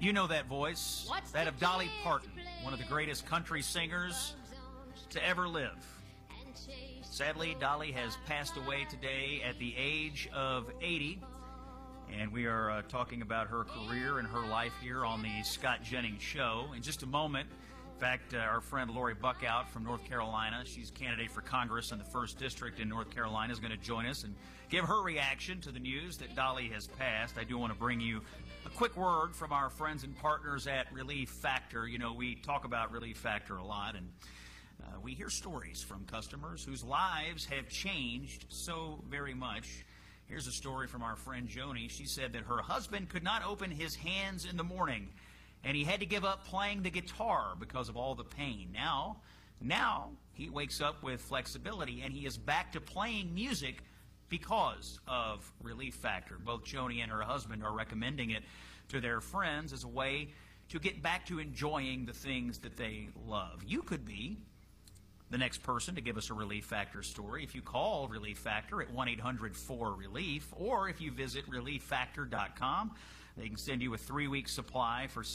You know that voice, that of Dolly Parton, one of the greatest country singers to ever live. Sadly, Dolly has passed away today at the age of 80, and we are talking about her career and her life here on the Scott Jennings Show. In just a moment, in fact, our friend Lori Buckout from North Carolina, she's a candidate for Congress in the 1st District in North Carolina, is going to join us and give her reaction to the news that Dolly has passed. I do want to bring you a quick word from our friends and partners at Relief Factor. You know, we talk about Relief Factor a lot, and we hear stories from customers whose lives have changed so very much. Here's a story from our friend Joni. She said that her husband could not open his hands in the morning, and he had to give up playing the guitar because of all the pain. Now he wakes up with flexibility, and he is back to playing music because of Relief Factor. Both Joni and her husband are recommending it to their friends as a way to get back to enjoying the things that they love. You could be the next person to give us a Relief Factor story if you call Relief Factor at 1-800-4RELIEF, or if you visit ReliefFactor.com. They can send you a 3-week supply for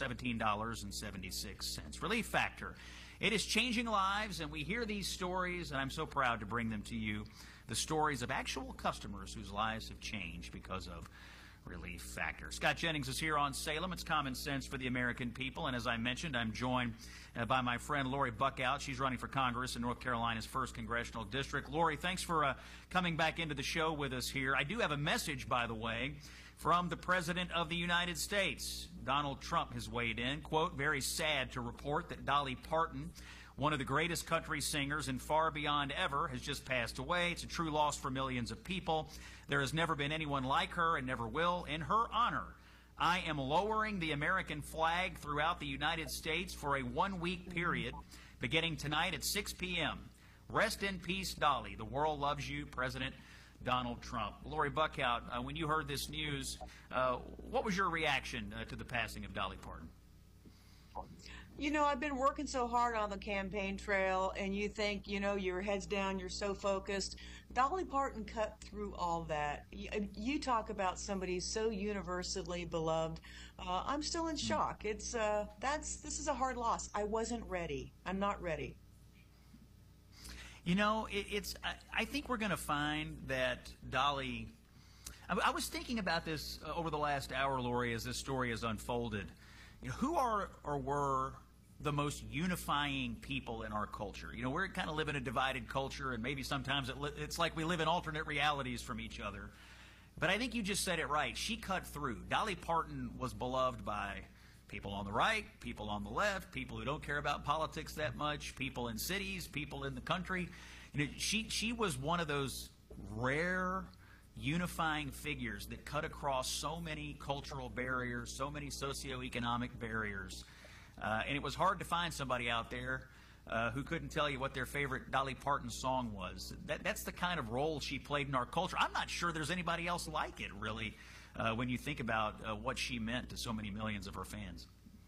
$17.76. Relief Factor. It is changing lives, and we hear these stories, and I'm so proud to bring them to you, the stories of actual customers whose lives have changed because of Relief Factor. Scott Jennings is here on Salem. It's common sense for the American people, and as I mentioned, I'm joined by my friend Lori Buckout. She's running for Congress in North Carolina's 1st Congressional District. Lori, thanks for coming back into the show with us here. I do have a message, by the way, from the President of the United States. Donald Trump has weighed in. Quote, "Very sad to report that Dolly Parton, one of the greatest country singers and far beyond ever, has just passed away. It's a true loss for millions of people. There has never been anyone like her and never will. In her honor, I am lowering the American flag throughout the United States for a 1-week period, beginning tonight at 6 p.m. Rest in peace, Dolly. The world loves you, President Donald Trump." Lori Buckout, when you heard this news, what was your reaction to the passing of Dolly Parton? You know, I've been working so hard on the campaign trail, and you think, you know, your head's down, you're so focused. Dolly Parton cut through all that. You talk about somebody so universally beloved. I'm still in shock. This is a hard loss. I wasn't ready. I'm not ready. You know, I think we're going to find that Dolly, I was thinking about this over the last hour, Lori, as this story has unfolded. You know, who are or were the most unifying people in our culture? You know, we're kind of live in a divided culture, and maybe sometimes it's like we live in alternate realities from each other. But I think you just said it right. She cut through. Dolly Parton was beloved by people on the right, people on the left, people who don't care about politics that much, people in cities, people in the country. You know, she was one of those rare unifying figures that cut across so many cultural barriers, so many socioeconomic barriers. And it was hard to find somebody out there who couldn't tell you what their favorite Dolly Parton song was. That's the kind of role she played in our culture. I'm not sure there's anybody else like it, really, when you think about what she meant to so many millions of her fans.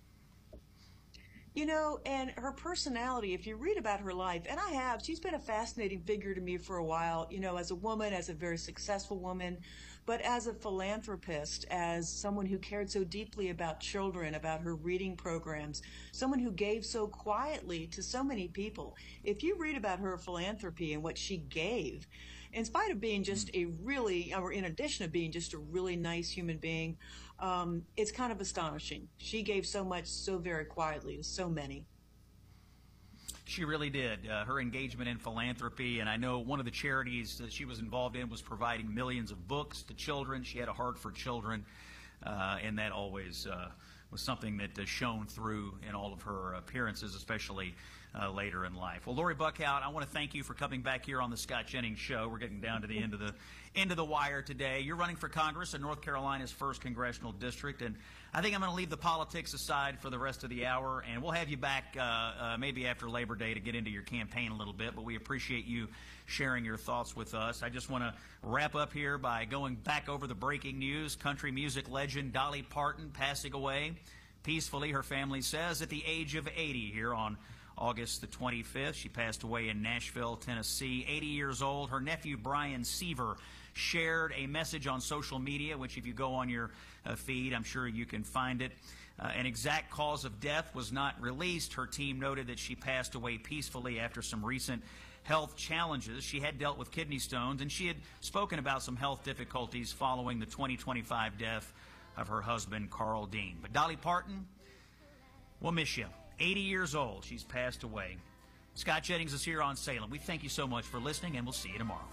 You know, and her personality, if you read about her life, and I have, she's been a fascinating figure to me for a while, you know, as a woman, as a very successful woman, but as a philanthropist, as someone who cared so deeply about children, about her reading programs, someone who gave so quietly to so many people. If you read about her philanthropy and what she gave, in spite of being just a really, or in addition to being just a really nice human being, it's kind of astonishing. She gave so much so very quietly to so many. She really did. Her engagement in philanthropy, and I know one of the charities that she was involved in was providing millions of books to children. She had a heart for children, and that always was something that shone through in all of her appearances, especially later in life. Well, Lori Buckout, I want to thank you for coming back here on the Scott Jennings Show. We're getting down to the end of the wire today. You're running for Congress in North Carolina's 1st Congressional District, and I think I'm going to leave the politics aside for the rest of the hour, and we'll have you back maybe after Labor Day to get into your campaign a little bit, but we appreciate you sharing your thoughts with us. I just want to wrap up here by going back over the breaking news. Country music legend Dolly Parton passing away peacefully, her family says, at the age of 80 here on August the 25th. She passed away in Nashville, Tennessee, 80 years old. Her nephew, Brian Seaver, shared a message on social media, which if you go on your feed, I'm sure you can find it. An exact cause of death was not released. Her team noted that she passed away peacefully after some recent health challenges. She had dealt with kidney stones, and she had spoken about some health difficulties following the 2025 death of her husband, Carl Dean. But Dolly Parton, we'll miss you. 80 years old. She's passed away. Scott Jennings is here on Salem. We thank you so much for listening, and we'll see you tomorrow.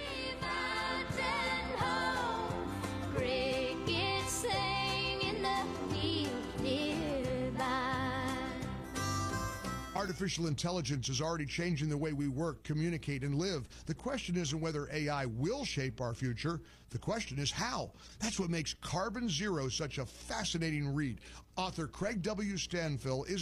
Artificial intelligence is already changing the way we work, communicate, and live. The question isn't whether AI will shape our future. The question is how. That's what makes Carbon Zero such a fascinating read. Author Craig W. Stanfill is